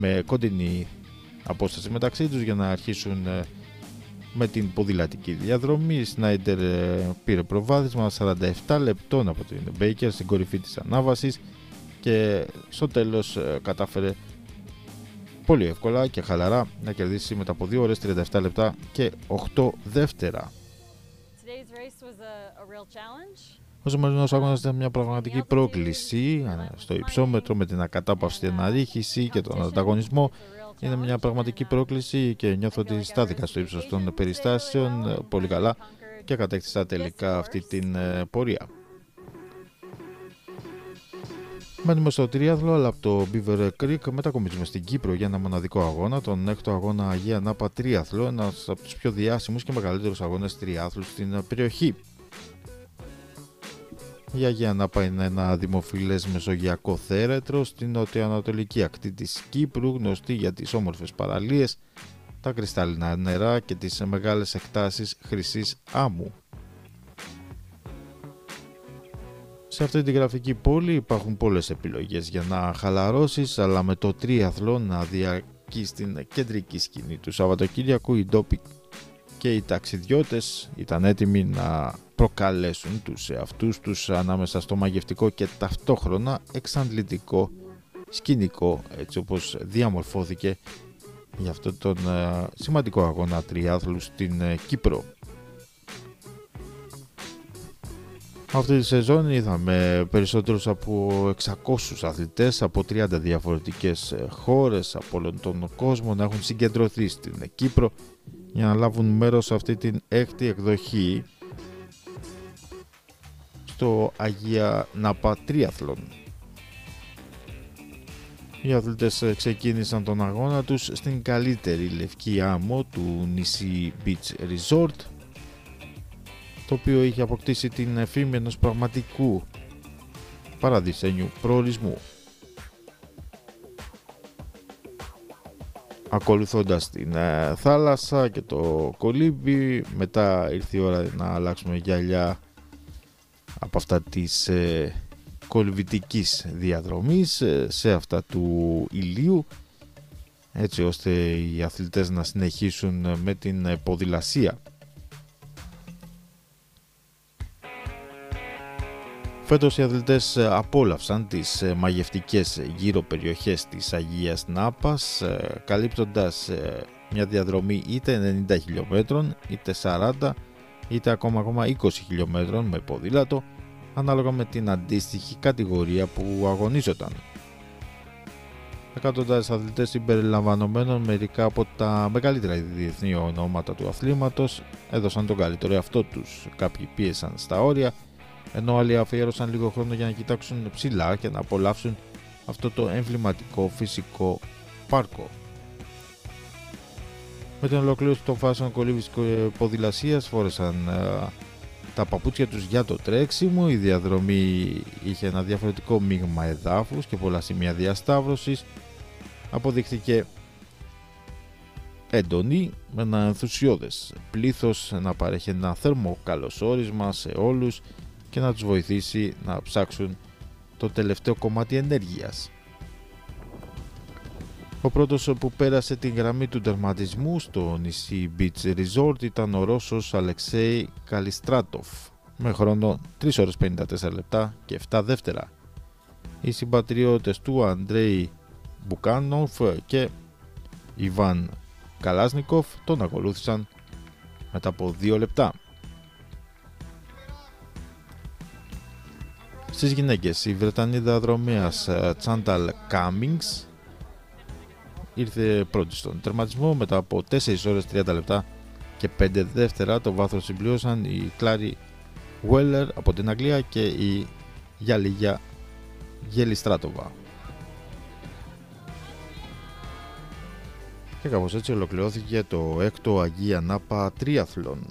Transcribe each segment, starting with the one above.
με κοντινή απόσταση μεταξύ τους για να αρχίσουν με την ποδηλατική διαδρομή. Η Σνάιντερ πήρε προβάδισμα 47 λεπτών από την Μπέικερ στην κορυφή της ανάβασης και στο τέλος κατάφερε πολύ εύκολα και χαλαρά να κερδίσει μετά από 2 ώρες 37 λεπτά και 8 δεύτερα. Ο σημερινός αγώνας ήταν μια πραγματική πρόκληση στο υψόμετρο με την ακατάπαυστη αναρρίχηση και τον ανταγωνισμό. Είναι μια πραγματική πρόκληση και νιώθω ότι στάθηκα στο ύψος των περιστάσεων πολύ καλά και κατέκτησα τελικά αυτή την πορεία. Μένουμε στο τριάθλο, αλλά από το Beaver Creek μετακομίζουμε στην Κύπρο για ένα μοναδικό αγώνα, τον 6ο αγώνα Αγία Νάπα Τριάθλο, ένας από τους πιο διάσημους και μεγαλύτερους αγώνες τριάθλου στην περιοχή. Η Αγία Νάπα είναι ένα δημοφιλές μεσογειακό θέρετρο στην νοτιοανατολική ακτή της Κύπρου, γνωστή για τις όμορφες παραλίες, τα κρυστάλλινα νερά και τις μεγάλες εκτάσεις χρυσής άμμου. Σε αυτή τη γραφική πόλη υπάρχουν πολλές επιλογές για να χαλαρώσεις, αλλά με το τρίαθλο να διαρκεί στην κεντρική σκηνή του Σαββατοκύριακου οι ντόποι και οι ταξιδιώτες ήταν έτοιμοι να προκαλέσουν τους εαυτούς τους ανάμεσα στο μαγευτικό και ταυτόχρονα εξαντλητικό σκηνικό, έτσι όπως διαμορφώθηκε για αυτόν τον σημαντικό αγώνα τριάθλου στην Κύπρο. Αυτή τη σεζόν είδαμε περισσότερους από 600 αθλητές από 30 διαφορετικές χώρες από όλον τον κόσμο να έχουν συγκεντρωθεί στην Κύπρο για να λάβουν μέρος σε αυτή την 6η εκδοχή στο Αγία Νάπα Τρίαθλον. Οι αθλητές ξεκίνησαν τον αγώνα τους στην καλύτερη λευκή άμμο του νησί Beach Resort, το οποίο είχε αποκτήσει την φήμη ενός πραγματικού παραδεισένιου προορισμού. Ακολουθώντας την θάλασσα και το κολύμπι, μετά ήρθε η ώρα να αλλάξουμε γυαλιά από αυτά της κολυβητικής διαδρομής σε αυτά του ηλίου, έτσι ώστε οι αθλητές να συνεχίσουν με την ποδηλασία. Φέτος οι αθλητές απόλαυσαν τις μαγευτικές γύρω περιοχές της Αγίας Νάπας, καλύπτοντας μια διαδρομή είτε 90 χιλιόμετρων, είτε 40, είτε ακόμα 20 χιλιόμετρων με ποδήλατο, ανάλογα με την αντίστοιχη κατηγορία που αγωνίζονταν. Εκατοντάδες αθλητές συμπεριλαμβανομένων μερικά από τα μεγαλύτερα διεθνή ονόματα του αθλήματος έδωσαν τον καλύτερο εαυτό τους. Κάποιοι πίεσαν στα όρια, ενώ άλλοι αφιέρωσαν λίγο χρόνο για να κοιτάξουν ψηλά και να απολαύσουν αυτό το εμβληματικό φυσικό πάρκο. Με την ολοκλήρωση των φάσεων κολύβης και ποδηλασίας φόρεσαν τα παπούτσια τους για το τρέξιμο. Η διαδρομή είχε ένα διαφορετικό μείγμα εδάφους και πολλά σημεία διασταύρωσης. Αποδείχθηκε έντονη με ένα ενθουσιώδες πλήθος να παρέχει ένα θερμό καλωσόρισμα σε όλους και να τους βοηθήσει να ψάξουν το τελευταίο κομμάτι ενέργειας. Ο πρώτος που πέρασε την γραμμή του τερματισμού στο νησί Beach Resort ήταν ο Ρώσος Αλεξέη Καλιστράτοφ με χρόνο 3 ώρες 54 λεπτά και 7 δεύτερα. Οι συμπατριώτες του Αντρέι Μπουκάνοφ και Ιβάν Καλάσνικοφ τον ακολούθησαν μετά από 2 λεπτά. Στις γυναίκες, η Βρετανίδα δρομέας Τσάνταλ Κάμινγκς ήρθε πρώτη στον τερματισμό μετά από 4 ώρες 30 λεπτά και 5 δεύτερα. Το βάθος συμπλήρωσαν η Κλάρι Βουέλερ από την Αγγλία και η Γιαλίγια Γελιστράτοβα. Και κάπως έτσι ολοκληρώθηκε το 6ο Αγία Νάπα Τρίαθλον.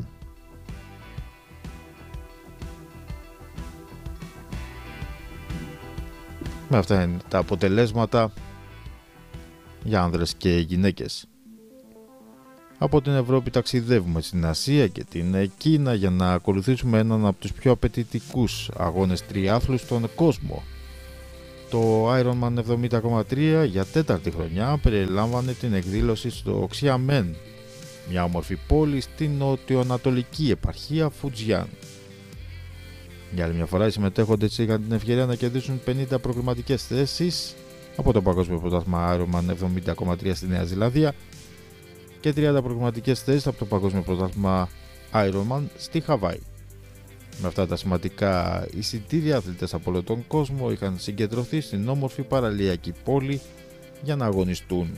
Με αυτά είναι τα αποτελέσματα για άνδρες και γυναίκες. Από την Ευρώπη ταξιδεύουμε στην Ασία και την Κίνα για να ακολουθήσουμε έναν από τους πιο απαιτητικούς αγώνες τριάθλου στον κόσμο. Το Ironman 70,3 για τέταρτη χρονιά περιλάμβανε την εκδήλωση στο Xiamen, μια όμορφη πόλη στην νοτιοανατολική επαρχία Φουτζιάν. Για άλλη μια φορά οι συμμετέχοντες είχαν την ευκαιρία να κερδίσουν 50 προκριματικές θέσεις από το Παγκόσμιο Πρωτάθλημα Ironman 70,3 στη Νέα Ζηλανδία και 30 προκριματικές θέσεις από το Παγκόσμιο Πρωτάθλημα Ironman στη Χαβάη. Με αυτά τα σημαντικά εισιτήρια, αθλητές από όλο τον κόσμο είχαν συγκεντρωθεί στην όμορφη παραλιακή πόλη για να αγωνιστούν.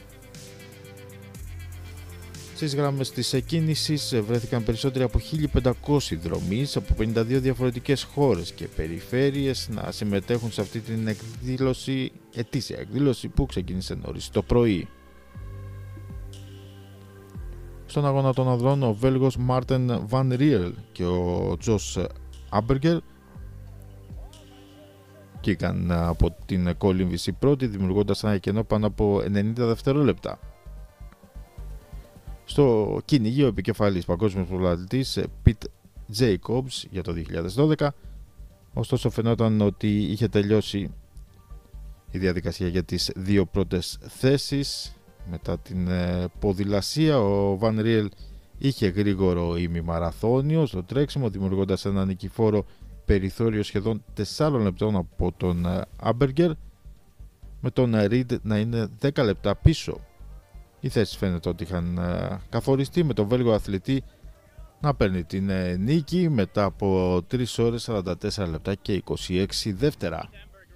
Στις γραμμές της εκκίνησης βρέθηκαν περισσότεροι από 1.500 δρομείς από 52 διαφορετικές χώρες και περιφέρειες να συμμετέχουν σε αυτή την ετήσια εκδήλωση που ξεκίνησε νωρίς το πρωί. Στον αγώνα των ανδρών, ο Βέλγος Μάρτεν Βαν Ριέλ και ο Τζος Άμπεργκερ κήκαν από την κολύμβηση πρώτη, δημιουργώντας ένα κενό πάνω από 90 δευτερόλεπτα. Στο κυνηγείο επικεφαλής παγκόσμιος πρωταθλητής Πιτ Τζέικομπς για το 2012, ωστόσο φαινόταν ότι είχε τελειώσει η διαδικασία για τις δύο πρώτες θέσεις. Μετά την ποδηλασία, ο Βαν Ριέλ είχε γρήγορο ημιμαραθώνιο στο τρέξιμο, δημιουργώντας ένα νικηφόρο περιθώριο σχεδόν 4 λεπτών από τον Άμπεργκερ, με τον Ριντ να είναι 10 λεπτά πίσω. Οι θέσεις φαίνεται ότι είχαν καθοριστεί, με τον Βέλγο αθλητή να παίρνει την νίκη μετά από 3 ώρες 44 λεπτά και 26 δεύτερα.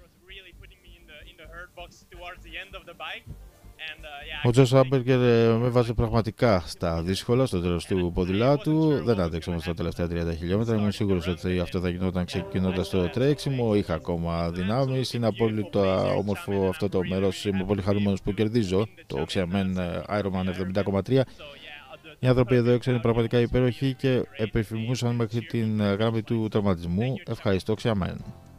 Ο Τζος Άμπεργκερ με βάζει πραγματικά στα δύσκολα στο τέλος του ποδηλάτου. Δεν άντεξε όμως τα τελευταία 30 χιλιόμετρα. Ήμουν σίγουρος ότι αυτό θα γινόταν ξεκινώντας το τρέξιμο. Είχα ακόμα δυνάμεις. Είναι απόλυτα όμορφο αυτό το μέρος. Είμαι πολύ χαρούμενος που κερδίζω το Xiamen Ironman 70,3. Οι άνθρωποι εδώ έξω είναι πραγματικά υπέροχοι και επιφημούσαν μέχρι την γραμμή του τερματισμού. Ευχαριστώ Xiamen.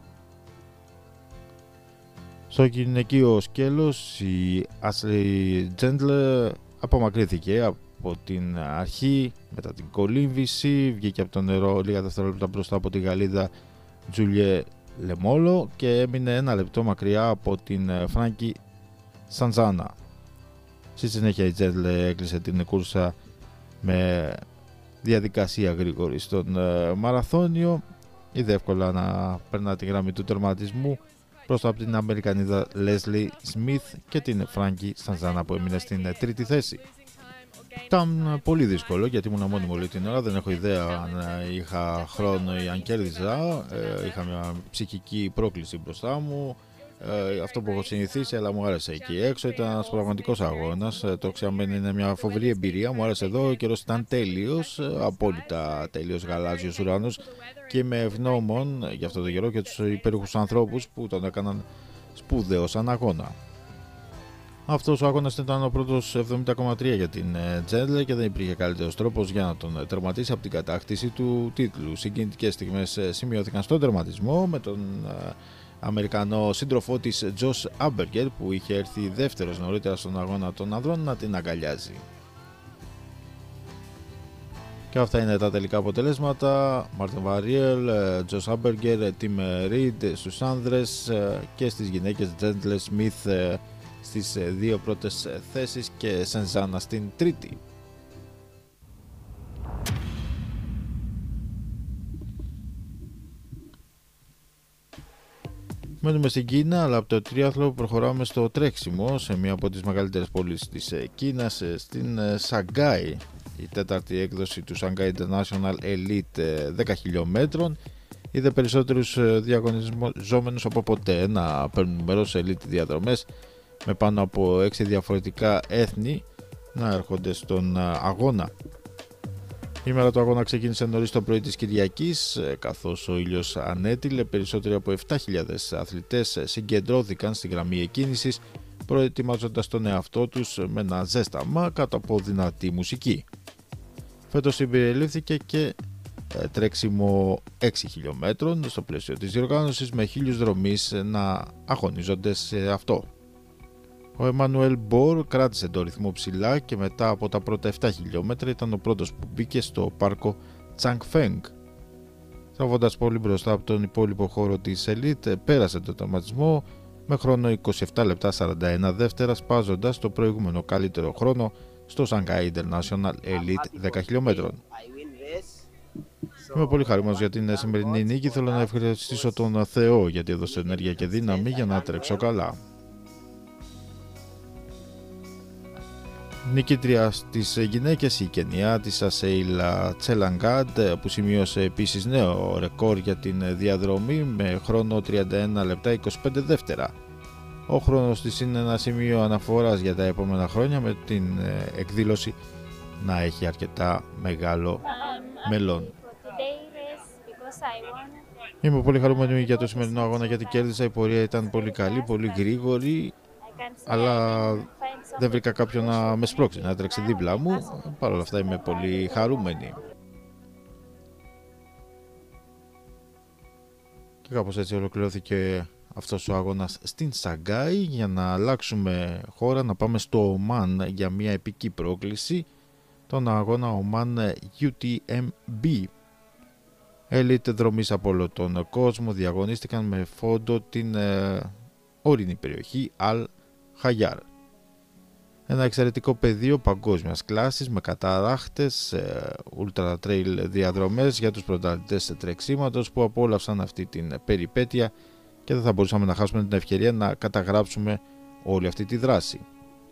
Στο γυναικείο σκέλος, η Ashley Gendler απομακρύνθηκε από την αρχή μετά την κολύμβηση, βγήκε από το νερό λίγα δευτερόλεπτα μπροστά από τη Γαλλίδα Τζούλιε Λεμόλο και έμεινε 1 λεπτό μακριά από την Φράνκι Σαντζάνα. Στη συνέχεια η Gendler έκλεισε την κούρσα με διαδικασία γρήγορη στον μαραθώνιο, είδε εύκολα να περνά τη γραμμή του τερματισμού μπροστά από την Αμερικανίδα Λέσλι Σμιθ και την Φράνκι Σαντζάνα που έμεινε στην τρίτη θέση. Ήταν πολύ δύσκολο γιατί ήμουν μόνιμο όλη την ώρα, δεν έχω ιδέα αν είχα χρόνο ή αν κέρδιζα. Είχα μια ψυχική πρόκληση μπροστά μου, αυτό που έχω συνηθίσει, αλλά μου άρεσε εκεί έξω. Ήταν ένας πραγματικός αγώνας. Το Xiamen είναι μια φοβερή εμπειρία. Μου άρεσε εδώ, ο καιρός ήταν τέλειος, απόλυτα τέλειος γαλάζιος ουρανός και είμαι ευγνώμων για αυτό το καιρό και τους υπέροχους ανθρώπους που τον έκαναν σπουδαίο σαν αγώνα. Αυτός ο αγώνας ήταν ο πρώτος 70,3 για την Gendler και δεν υπήρχε καλύτερος τρόπος για να τον τερματίσει από την κατάκτηση του τίτλου. Συγκινητικές στιγμές σημειώθηκαν στον τερματισμό με τον Αμερικανό σύντροφό της Josh Άμπεργκερ που είχε έρθει δεύτερος νωρίτερα στον αγώνα των ανδρών να την αγκαλιάζει. Και αυτά είναι τα τελικά αποτελέσματα. Μάρτιν Βαν Ριέλ, Τζος Άμπεργκερ, Τιμ Ριντ στους άνδρες και στις γυναίκες Gendler Smith στις δύο πρώτες θέσεις και Σαντζάνα στην τρίτη. Μένουμε στην Κίνα, αλλά από το τρίαθλο προχωράμε στο τρέξιμο σε μία από τις μεγαλύτερες πόλεις της Κίνας, στην Σανγκάη. Η τέταρτη έκδοση του Shanghai International Elite 10 χιλιόμετρων είδε περισσότερους διαγωνιζόμενους από ποτέ να παίρνουν μέρος σε elite διαδρομές με πάνω από 6 διαφορετικά έθνη να έρχονται στον αγώνα. Η μέρα του αγώνα ξεκίνησε νωρίς το πρωί της Κυριακής, καθώς ο ήλιος ανέτειλε. Περισσότεροι από 7.000 αθλητές συγκεντρώθηκαν στη γραμμή εκκίνησης, προετοιμάζοντας τον εαυτό τους με ένα ζέσταμα κάτω από δυνατή μουσική. Φέτος συμπεριλήφθηκε και τρέξιμο 6 χιλιόμετρων στο πλαίσιο της διοργάνωσης, με 1.000 δρομείς να αγωνίζονται σε αυτό. Ο Εμμανουέλ Μπορ κράτησε το ρυθμό ψηλά και μετά από τα πρώτα 7 χιλιόμετρα ήταν ο πρώτος που μπήκε στο πάρκο Τσανγκφέγγ. Τραβώντας πολύ μπροστά από τον υπόλοιπο χώρο της Elite, πέρασε το τερματισμό με χρόνο 27 λεπτά 41 δεύτερα, σπάζοντας το προηγούμενο καλύτερο χρόνο στο Shanghai International Elite 10 χιλιόμετρων. Είμαι πολύ χαρούμενος για την σημερινή νίκη. Θέλω να ευχαριστήσω τον Θεό γιατί έδωσε ενέργεια και δύναμη για να τρέξω καλά. Νικήτρια στις γυναίκες η Κενιάτισσα Σέιλα Τσελαγκάντ, που σημείωσε επίσης νέο ρεκόρ για την διαδρομή με χρόνο 31 λεπτά 25 δεύτερα. Ο χρόνος της είναι ένα σημείο αναφοράς για τα επόμενα χρόνια, με την εκδήλωση να έχει αρκετά μεγάλο μέλλον. Είμαι πολύ χαρούμενη για το σημερινό αγώνα γιατί κέρδισα. Η πορεία ήταν πολύ καλή, πολύ γρήγορη, αλλά δεν βρήκα κάποιον να με σπρώξει, να τρέξει δίπλα μου. Παρ' όλα αυτά είμαι πολύ χαρούμενη. Και κάπως έτσι ολοκληρώθηκε αυτός ο αγώνας στην Σαγκάη. Για να αλλάξουμε χώρα, να πάμε στο Ομάν για μια επική πρόκληση, τον αγώνα Ομάν UTMB. Elite δρομείς από όλο τον κόσμο διαγωνίστηκαν με φόντο την ορεινή περιοχή Αλ Χαγιάρ. Ένα εξαιρετικό πεδίο παγκόσμιας κλάσης με καταράχτες, ultra trail διαδρομές για τους πρωταθλητές τρεξίματος που απόλαυσαν αυτή την περιπέτεια και δεν θα μπορούσαμε να χάσουμε την ευκαιρία να καταγράψουμε όλη αυτή τη δράση.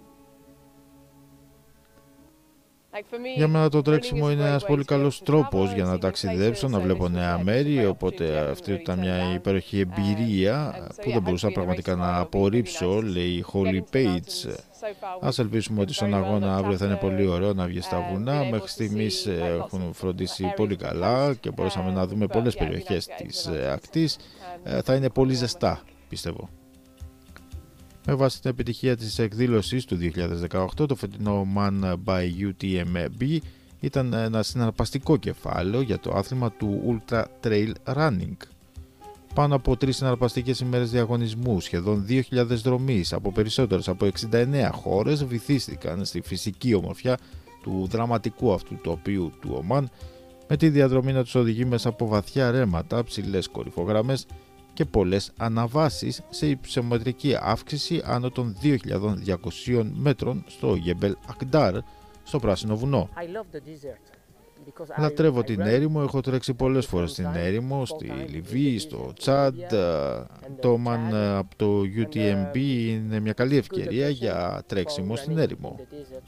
Για μένα το τρέξιμο είναι ένας πολύ καλός τρόπος για να ταξιδέψω, να βλέπω νέα μέρη, οπότε αυτή ήταν μια υπέροχη εμπειρία που δεν μπορούσα πραγματικά να απορρίψω, λέει η Holly Page. Ας ελπίσουμε ότι στον αγώνα αύριο θα είναι πολύ ωραίο να βγει στα βουνά. Μέχρι στιγμής έχουν φροντίσει πολύ καλά και μπορούσαμε να δούμε πολλές περιοχές της ακτής. Θα είναι πολύ ζεστά, πιστεύω. Με βάση την επιτυχία της εκδήλωσης του 2018, το φετινό Man by UTMB ήταν ένα συναρπαστικό κεφάλαιο για το άθλημα του Ultra Trail Running. Πάνω από 3 συναρπαστικές ημέρες διαγωνισμού, σχεδόν 2.000 δρομείς από περισσότερες από 69 χώρες βυθίστηκαν στη φυσική ομορφιά του δραματικού αυτού τοπίου του Ομάν, με τη διαδρομή να τους οδηγεί μέσα από βαθιά ρέματα, ψηλές κορυφογραμμές και πολλές αναβάσεις σε υψομετρική αύξηση άνω των 2.200 μέτρων στο Γεμπέλ Ακντάρ, στο Πράσινο Βουνό. Λατρεύω την έρημο, έχω τρέξει πολλές φορές στην έρημο, στη Λιβύη, στο Τσάντ. Το Man από το UTMB είναι μια καλή ευκαιρία για τρέξιμο στην έρημο.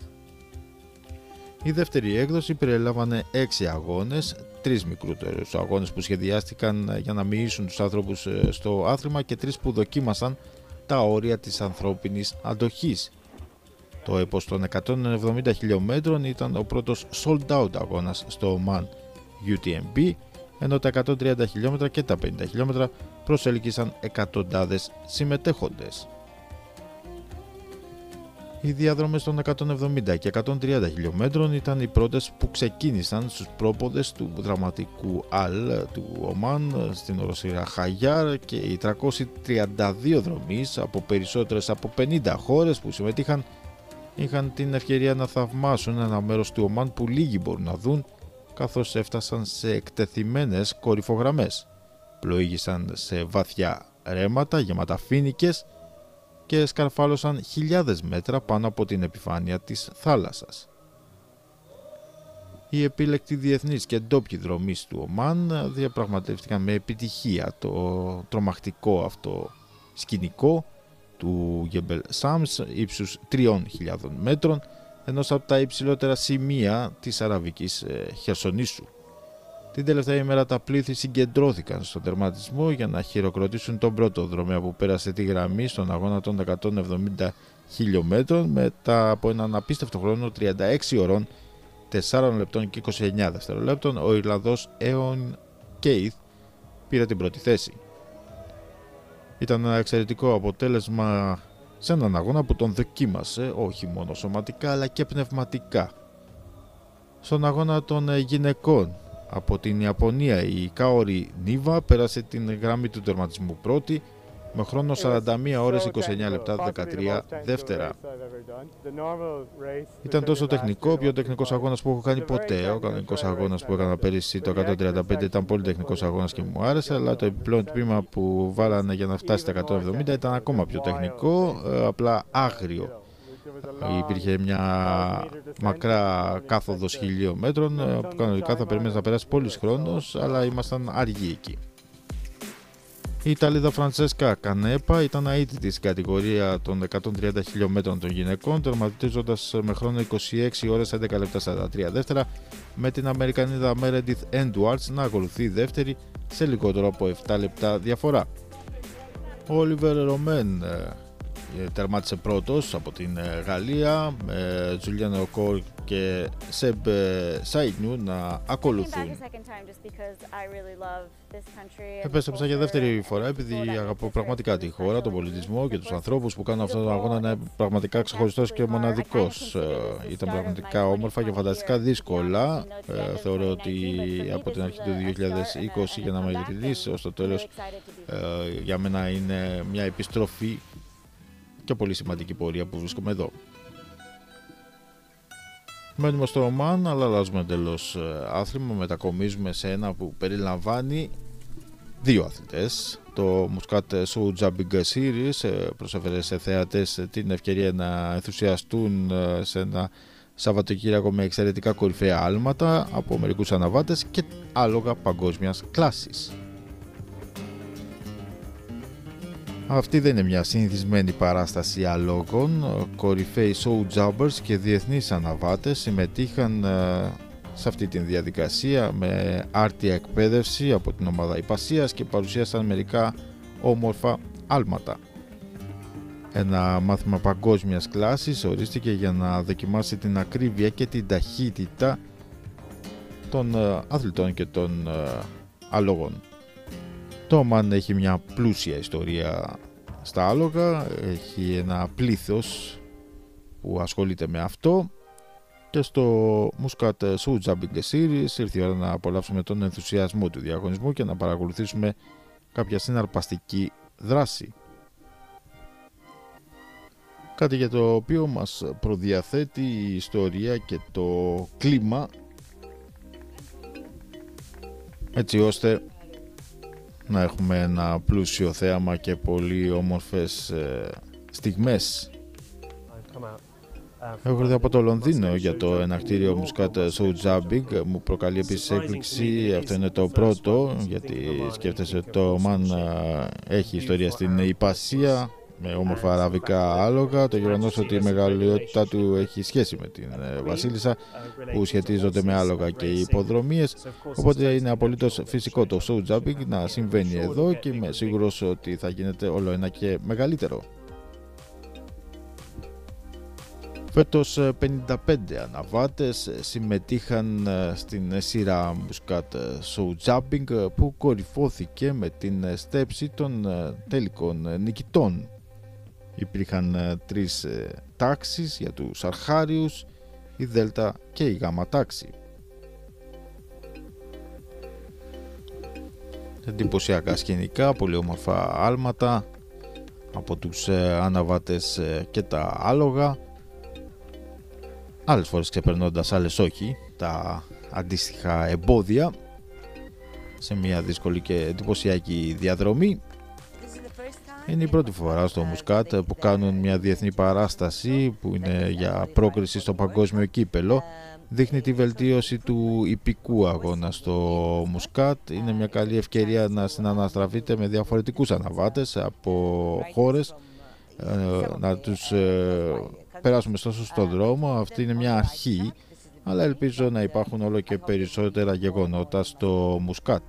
Η δεύτερη έκδοση περιέλαβανε 6 αγώνες, 3 μικρότερους αγώνες που σχεδιάστηκαν για να μοιήσουν τους άνθρωπους στο άθλημα και 3 που δοκίμασαν τα όρια της ανθρώπινης αντοχής. Το έπος των 170 χιλιόμετρων ήταν ο πρώτος sold out αγώνας στο Oman UTMB, ενώ τα 130 χιλιόμετρα και τα 50 χιλιόμετρα προσέλκυσαν εκατοντάδες συμμετέχοντες. Οι διαδρομές των 170 και 130 χιλιόμετρων ήταν οι πρώτες που ξεκίνησαν στους πρόποδες του δραματικού Αλ του Ομάν στην οροσειρά Χαγιάρ, και οι 332 δρομείς από περισσότερες από 50 χώρες που συμμετείχαν είχαν την ευκαιρία να θαυμάσουν ένα μέρος του Ομάν που λίγοι μπορούν να δουν, καθώς έφτασαν σε εκτεθειμένες κορυφογραμμές, πλοήγησαν σε βαθιά ρέματα γεμάτα φοίνικες και σκαρφάλωσαν χιλιάδες μέτρα πάνω από την επιφάνεια της θάλασσας. Οι επίλεκτοι διεθνείς και ντόπιοι δρομείς του Ομάν διαπραγματεύτηκαν με επιτυχία το τρομακτικό αυτό σκηνικό του Γεμπέλ Σάμς ύψους 3.000 μέτρων, ενός από τα υψηλότερα σημεία της Αραβικής Χερσονήσου. Την τελευταία ημέρα τα πλήθη συγκεντρώθηκαν στον τερματισμό για να χειροκροτήσουν τον πρώτο δρομέα που πέρασε τη γραμμή στον αγώνα των 170 χιλιόμετρων μετά από έναν απίστευτο χρόνο 36 ώρων, 4 λεπτών και 29 δευτερολέπτων. Ο Ιρλανδός Έον Κέιθ πήρε την πρώτη θέση. Ήταν ένα εξαιρετικό αποτέλεσμα σε έναν αγώνα που τον δοκίμασε όχι μόνο σωματικά αλλά και πνευματικά. Στον αγώνα των γυναικών από την Ιαπωνία, η Κάορι Νίβα πέρασε την γραμμή του τερματισμού πρώτη, με χρόνο 41 ώρες 29 λεπτά 13 δεύτερα. Ήταν τόσο τεχνικό, ο πιο τεχνικός αγώνας που έχω κάνει ποτέ. Ο κανονικός αγώνας που έκανα πέρυσι το 135 ήταν πολύ τεχνικός αγώνας και μου άρεσε, αλλά το επιπλέον τμήμα που βάλανε για να φτάσει στα 170 ήταν ακόμα πιο τεχνικό, απλά άγριο. Υπήρχε μια μακρά κάθοδος 1.000 μέτρων που κανονικά θα περίμενε να περάσει πολύς χρόνος, αλλά ήμασταν αργοί εκεί. Η Ιταλίδα Φραντσέσκα Κανέπα ήταν αίτητη στην κατηγορία των 130 χιλιόμετρων των γυναικών, τερματίζοντας με χρόνο 26 ώρες 11 λεπτά 43 δεύτερα, με την Αμερικανίδα Μέρεντιθ Έντουαρτς να ακολουθεί δεύτερη σε λιγότερο από 7 λεπτά διαφορά. Ο Όλιβερ Ρομέν τερμάτισε πρώτος από την Γαλλία, με Τζουλιάν Οκόρ και Σεμπ Σάιτνιου να ακολουθούν. Επέστρεψα για δεύτερη φορά επειδή αγαπώ πραγματικά τη χώρα, τον πολιτισμό και τους ανθρώπους που κάνουν αυτόν τον αγώνα να είναι πραγματικά ξεχωριστός και μοναδικός. Ήταν πραγματικά όμορφα και φανταστικά δύσκολα. Θεωρώ ότι από την αρχή του 2020 για να με ειλικρινής ως το τέλος για μένα είναι μια επιστροφή και πολύ σημαντική πορεία που βρίσκομαι εδώ. Μένουμε στο Ομάν, αλλά αλλάζουμε εντελώς άθλημα. Μετακομίζουμε σε ένα που περιλαμβάνει δύο αθλητές. Το Muscat Show Jumping Series προσέφερε σε θεατές την ευκαιρία να ενθουσιαστούν σε ένα Σαββατοκύριακο με εξαιρετικά κορυφαία άλματα από μερικούς αναβάτες και άλογα παγκόσμιας κλάσης. Αυτή δεν είναι μια συνηθισμένη παράσταση αλόγων. Κορυφαίοι show jumpers και διεθνείς αναβάτες συμμετείχαν σε αυτή τη διαδικασία με άρτια εκπαίδευση από την ομάδα Ιπασίας και παρουσίασαν μερικά όμορφα άλματα. Ένα μάθημα παγκόσμιας κλάσης ορίστηκε για να δοκιμάσει την ακρίβεια και την ταχύτητα των αθλητών και των αλόγων. Το Ομάν έχει μια πλούσια ιστορία στα άλογα, έχει ένα πλήθος που ασχολείται με αυτό και στο Muscat Show Jumping Series ήρθε η ώρα να απολαύσουμε τον ενθουσιασμό του διαγωνισμού και να παρακολουθήσουμε κάποια συναρπαστική δράση. Κάτι για το οποίο μας προδιαθέτει η ιστορία και το κλίμα, έτσι ώστε να έχουμε ένα πλούσιο θέαμα και πολύ όμορφες στιγμές. Έχω έρθει από το Λονδίνο για το ενακτήριο Muscat Show Jumping. Μου προκαλεί επίσης έκπληξη. Αυτό είναι το πρώτο, γιατί σκέφτεσαι ότι το Ομάν έχει ιστορία στην Ιπασία με όμορφα αραβικά άλογα. Το γεγονός ότι η μεγαλειότητά του έχει σχέση με την Βασίλισσα που σχετίζονται με άλογα και υποδρομίες. Οπότε είναι απολύτως φυσικό το show jumping να συμβαίνει εδώ και είμαι σίγουρος ότι θα γίνεται όλο ένα και μεγαλύτερο. Φέτος 55 αναβάτες συμμετείχαν στην σειρά Muscat Show Jumping που κορυφώθηκε με την στέψη των τελικών νικητών. Υπήρχαν τρεις τάξεις για τους αρχάριους, η Δέλτα και η Γάμα τάξη. Εντυπωσιακά σκηνικά, πολύ όμορφα άλματα από τους αναβάτες και τα άλογα. Άλλες φορές ξεπερνώντας, άλλες όχι, τα αντίστοιχα εμπόδια σε μια δύσκολη και εντυπωσιακή διαδρομή. Είναι η πρώτη φορά στο Μουσκάτ που κάνουν μια διεθνή παράσταση που είναι για πρόκριση στο παγκόσμιο κύπελο. Δείχνει τη βελτίωση του ιππικού αγώνα στο Μουσκάτ. Είναι μια καλή ευκαιρία να συναναστραφείτε με διαφορετικούς αναβάτες από χώρες, να τους περάσουμε στο σωστό δρόμο. Αυτή είναι μια αρχή, αλλά ελπίζω να υπάρχουν όλο και περισσότερα γεγονότα στο Μουσκάτ.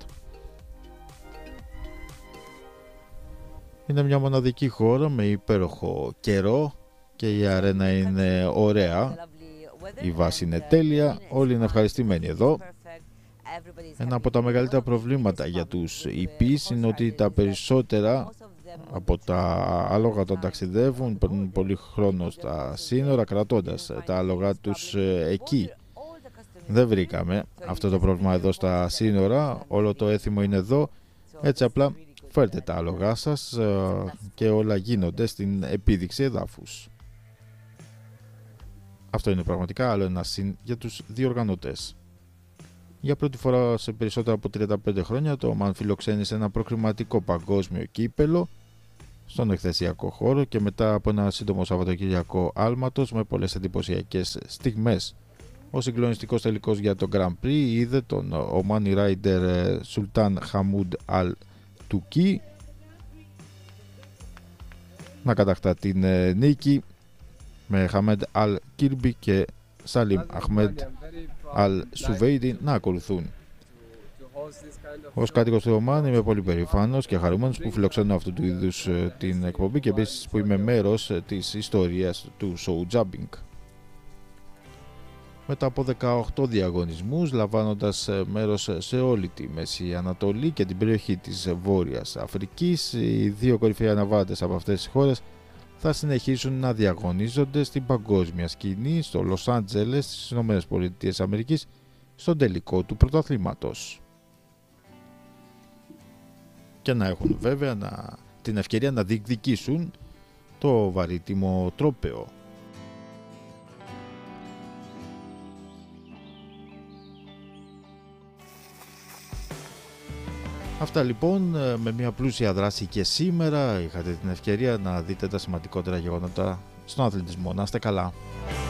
Είναι μια μοναδική χώρα με υπέροχο καιρό και η αρένα είναι ωραία. Η βάση είναι τέλεια, όλοι είναι ευχαριστημένοι εδώ. Ένα από τα μεγαλύτερα προβλήματα για τους ιππείς είναι ότι τα περισσότερα από τα άλογα όταν ταξιδεύουν παίρνουν πολύ χρόνο στα σύνορα κρατώντας τα άλογα τους εκεί. Δεν βρήκαμε αυτό το πρόβλημα εδώ στα σύνορα, όλο το έθιμο είναι εδώ, έτσι απλά Φέρτε τα άλογά σας και όλα γίνονται στην επίδειξη εδάφους. Αυτό είναι πραγματικά άλλο ένα συν για τους διοργανωτές. Για πρώτη φορά σε περισσότερα από 35 χρόνια το Ομάν φιλοξένησε ένα προκριματικό παγκόσμιο κύπελο στον εκθεσιακό χώρο και μετά από ένα σύντομο Σαββατοκυριακό άλματος με πολλές εντυπωσιακές στιγμές. Ο συγκλονιστικός τελικός για το Grand Prix είδε τον Ομάνι Ράιντερ Σουλτάν Χαμούντ Αλ Τουκί να κατακτά την νίκη με Χαμέντ Αλ Κίρμπι και Σαλίμ Αχμέντ Αλ Σουβέιντι να ακολουθούν. Ως κάτοικος του Ομάν είμαι πολύ περήφανος και χαρούμενος που φιλοξενώ αυτού του είδους την εκπομπή και επίσης που είμαι μέρος της ιστορίας του show jumping. Μετά από 18 διαγωνισμούς, λαμβάνοντας μέρος σε όλη τη Μέση Ανατολή και την περιοχή της Βόρειας Αφρικής, οι δύο κορυφαίοι αναβάτες από αυτές τις χώρες θα συνεχίσουν να διαγωνίζονται στην παγκόσμια σκηνή στο Λος Άντζελες στις ΗΠΑ στον τελικό του πρωταθλήματος. Και να έχουν βέβαια την ευκαιρία να διεκδικήσουν το βαρύτιμο τρόπαιο. Αυτά λοιπόν, με μια πλούσια δράση και σήμερα είχατε την ευκαιρία να δείτε τα σημαντικότερα γεγονότα στον αθλητισμό. Να είστε καλά.